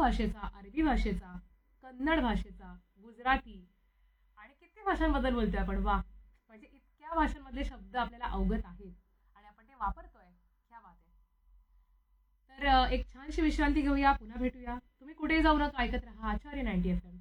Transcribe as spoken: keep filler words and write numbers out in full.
भाषेचा, अरबी भाषेचा, कन्नड भाषेचा, गुजराती आणि किती भाषांबद्दल बोलतोय आपण. वा, म्हणजे इतक्या भाषांमधले शब्द आपल्याला अवगत आहेत आणि आपण ते वापरतोय. क्या बात आहे. तर अ, एक छानशी विश्रांती घेऊया, पुन्हा भेटूया. तुम्ही कुठेही जाऊ नका, ऐकत राहा आचार्य नाईन्टी एफ एम.